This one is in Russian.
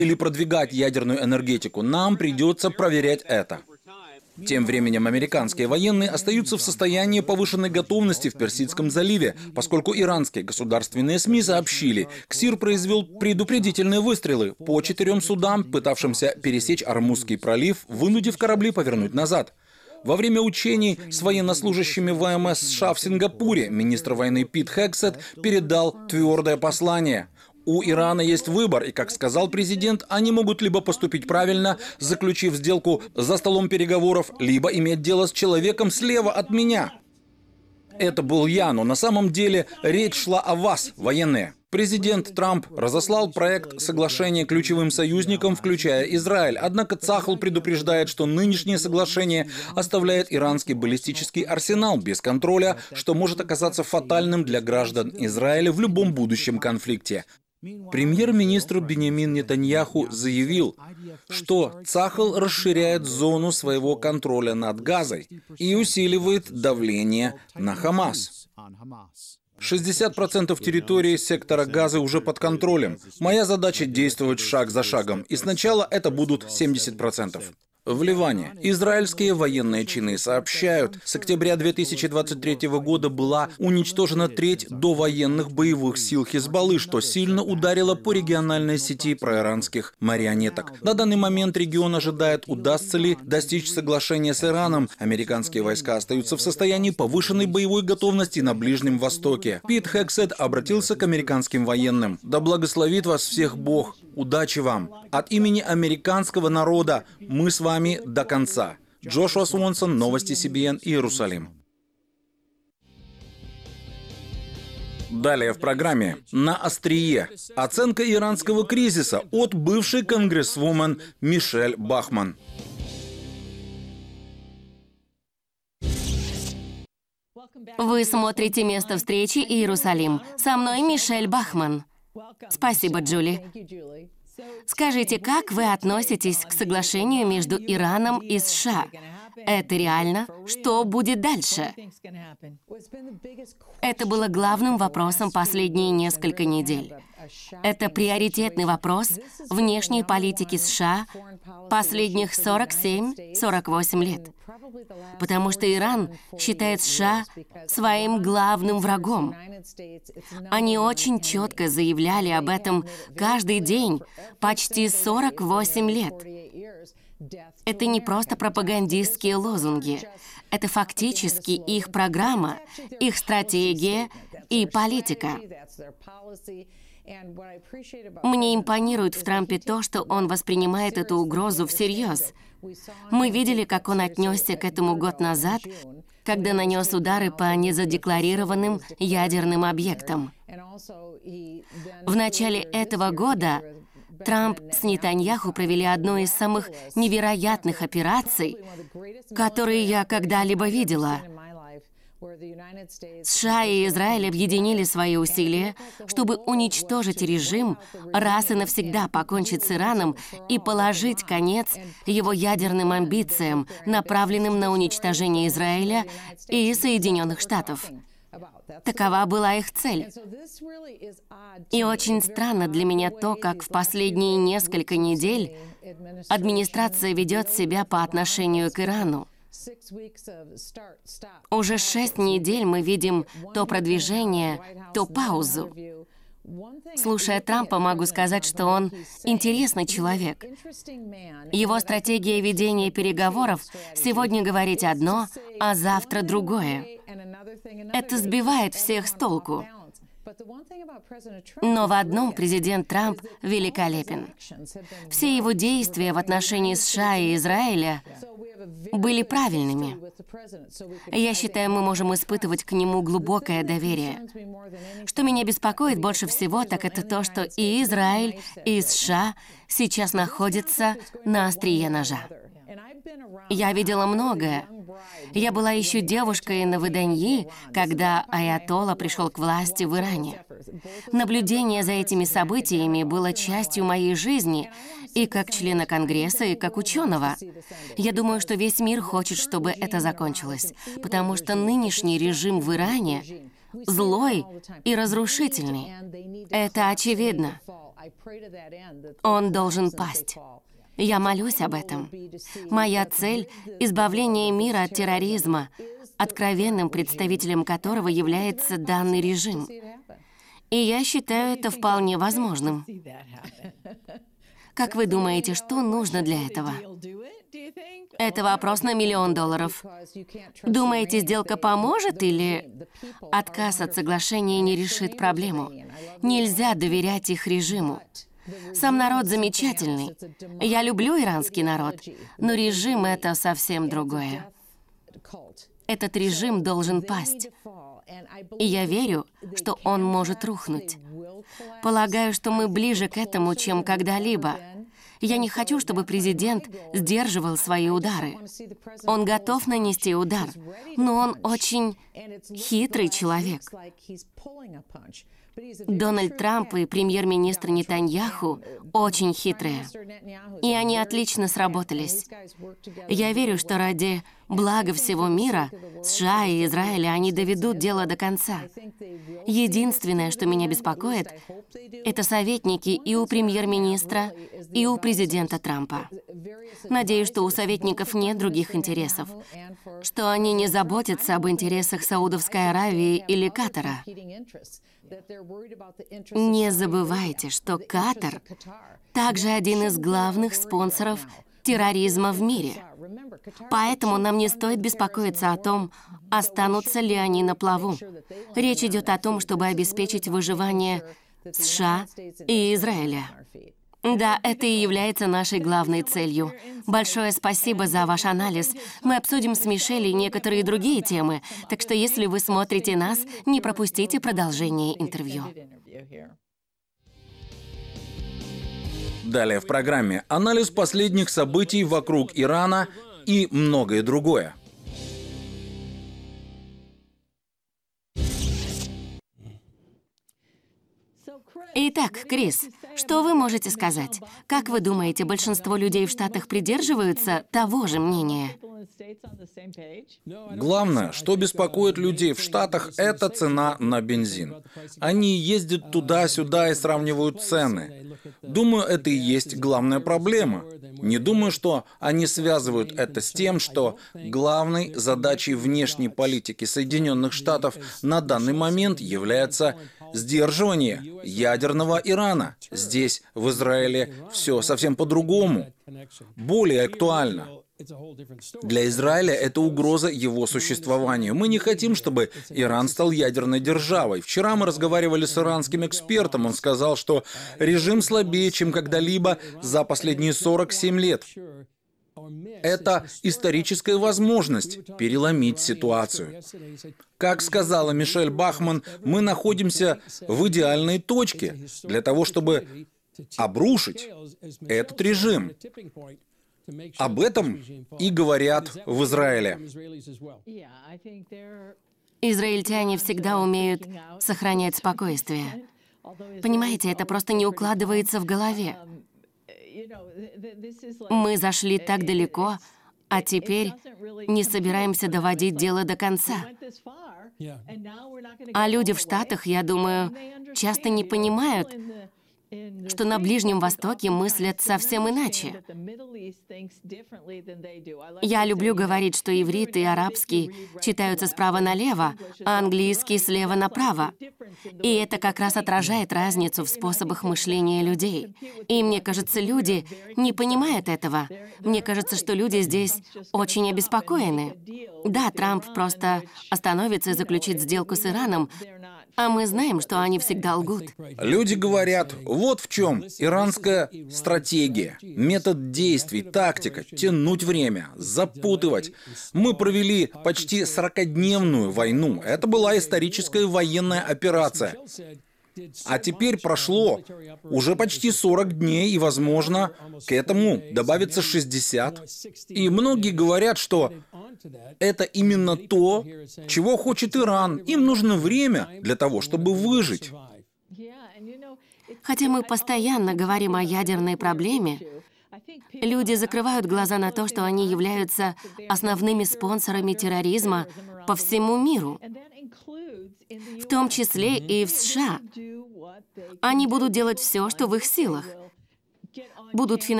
или продвигать ядерную энергетику. Нам придется проверять это. Тем временем американские военные остаются в состоянии повышенной готовности в Персидском заливе, поскольку иранские государственные СМИ сообщили, КСИР произвел предупредительные выстрелы по 4 судам, пытавшимся пересечь Ормузский пролив, вынудив корабли повернуть назад. Во время учений с военнослужащими ВМС США в Сингапуре министр войны Пит Хексет передал твердое послание. У Ирана есть выбор, и, как сказал президент, они могут либо поступить правильно, заключив сделку за столом переговоров, либо иметь дело с человеком слева от меня. Это был я, но на самом деле речь шла о вас, военные. Президент Трамп разослал проект соглашения ключевым союзникам, включая Израиль. Однако Цахал предупреждает, что нынешнее соглашение оставляет иранский баллистический арсенал без контроля, что может оказаться фатальным для граждан Израиля в любом будущем конфликте. Премьер-министр Биньямин Нетаньяху заявил, что Цахал расширяет зону своего контроля над Газой и усиливает давление на Хамас. 60% территории сектора Газы уже под контролем. Моя задача — действовать шаг за шагом, и сначала это будут 70%. В Ливане израильские военные чины сообщают, с октября 2023 года была уничтожена треть довоенных боевых сил Хизбаллы, что сильно ударило по региональной сети проиранских марионеток. На данный момент регион ожидает, удастся ли достичь соглашения с Ираном. Американские войска остаются в состоянии повышенной боевой готовности на Ближнем Востоке. Пит Хексет обратился к американским военным. «Да благословит вас всех Бог! Удачи вам! От имени американского народа мы с вами до конца». Джошуа Свонсон, новости CBN, Иерусалим. Далее в программе «На острие». Оценка иранского кризиса от бывшей конгрессвумен Мишель Бахман. Вы смотрите «Место встречи» Иерусалим. Со мной Мишель Бахман. Спасибо, Джули. Скажите, как вы относитесь к соглашению между Ираном и США? Это реально? Что будет дальше? Это было главным вопросом последние несколько недель. Это приоритетный вопрос внешней политики США последних 47-48 лет. Потому что Иран считает США своим главным врагом. Они очень четко заявляли об этом каждый день, почти 48 лет. Это не просто пропагандистские лозунги. Это фактически их программа, их стратегия и политика. Мне импонирует в Трампе то, что он воспринимает эту угрозу всерьез. Мы видели, как он отнесся к этому год назад, когда нанес удары по незадекларированным ядерным объектам. В начале этого года Трамп с Нетаньяху провели одну из самых невероятных операций, которые я когда-либо видела. США и Израиль объединили свои усилия, чтобы уничтожить режим, раз и навсегда покончить с Ираном и положить конец его ядерным амбициям, направленным на уничтожение Израиля и Соединенных Штатов. Такова была их цель. И очень странно для меня то, как в последние несколько недель администрация ведет себя по отношению к Ирану. Уже 6 недель мы видим то продвижение, то паузу. Слушая Трампа, могу сказать, что он интересный человек. Его стратегия ведения переговоров сегодня говорить одно, а завтра другое. Это сбивает всех с толку. Но в одном президент Трамп великолепен. Все его действия в отношении США и Израиля были правильными. Я считаю, мы можем испытывать к нему глубокое доверие. Что меня беспокоит больше всего, так это то, что и Израиль, и США сейчас находятся на острие ножа. Я видела многое. Я была еще девушкой на выданьи, когда аятолла пришел к власти в Иране. Наблюдение за этими событиями было частью моей жизни, и как члена Конгресса, и как ученого. Я думаю, что весь мир хочет, чтобы это закончилось, потому что нынешний режим в Иране злой и разрушительный. Это очевидно. Он должен пасть. Я молюсь об этом. Моя цель — избавление мира от терроризма, откровенным представителем которого является данный режим. И я считаю это вполне возможным. Как вы думаете, что нужно для этого? Это вопрос на $1 миллион. Думаете, сделка поможет или отказ от соглашения не решит проблему? Нельзя доверять их режиму. Сам народ замечательный. Я люблю иранский народ, но режим — это совсем другое. Этот режим должен пасть. И я верю, что он может рухнуть. Полагаю, что мы ближе к этому, чем когда-либо. Я не хочу, чтобы президент сдерживал свои удары. Он готов нанести удар, но он очень хитрый человек. Дональд Трамп и премьер-министр Нетаньяху очень хитрые. И они отлично сработались. Я верю, что ради блага всего мира, США и Израиля, они доведут дело до конца. Единственное, что меня беспокоит, это советники и у премьер-министра, и у президента Трампа. Надеюсь, что у советников нет других интересов, что они не заботятся об интересах Саудовской Аравии или Катара. Не забывайте, что Катар также один из главных спонсоров терроризма в мире. Поэтому нам не стоит беспокоиться о том, останутся ли они на плаву. Речь идет о том, чтобы обеспечить выживание США и Израиля. Да, это и является нашей главной целью. Большое спасибо за ваш анализ. Мы обсудим с Мишель и некоторые другие темы, так что если вы смотрите нас, не пропустите продолжение интервью. Далее в программе анализ последних событий вокруг Ирана и многое другое. Итак, Крис, что вы можете сказать? Как вы думаете, большинство людей в Штатах придерживаются того же мнения? Главное, что беспокоит людей в Штатах, это цена на бензин. Они ездят туда-сюда и сравнивают цены. Думаю, это и есть главная проблема. Не думаю, что они связывают это с тем, что главной задачей внешней политики Соединенных Штатов на данный момент является сдерживание ядерного Ирана. Здесь, в Израиле, все совсем по-другому. Более актуально. Для Израиля это угроза его существованию. Мы не хотим, чтобы Иран стал ядерной державой. Вчера мы разговаривали с иранским экспертом. Он сказал, что режим слабее, чем когда-либо за последние 47 лет. Это историческая возможность переломить ситуацию. Как сказала Мишель Бахман, мы находимся в идеальной точке для того, чтобы обрушить этот режим. Об этом и говорят в Израиле. Израильтяне всегда умеют сохранять спокойствие. Понимаете, это просто не укладывается в голове. Мы зашли так далеко, а теперь не собираемся доводить дело до конца. А люди в Штатах, я думаю, часто не понимают, что на Ближнем Востоке мыслят совсем иначе. Я люблю говорить, что иврит и арабский читаются справа налево, а английский слева направо. И это как раз отражает разницу в способах мышления людей. И мне кажется, люди не понимают этого. Мне кажется, что люди здесь очень обеспокоены. Да, Трамп просто остановится и заключит сделку с Ираном, а мы знаем, что они всегда лгут. Люди говорят, вот в чем иранская стратегия, метод действий, тактика, тянуть время, запутывать. Мы провели почти 40-дневную войну. Это была историческая военная операция. А теперь прошло уже почти 40 дней, и, возможно, к этому добавится 60. И многие говорят, что это именно то, чего хочет Иран. Им нужно время для того, чтобы выжить. Хотя мы постоянно говорим о ядерной проблеме, люди закрывают глаза на то, что они являются основными спонсорами терроризма по всему миру, в том числе и в США. Они будут делать все, что в их силах. Будут финансировать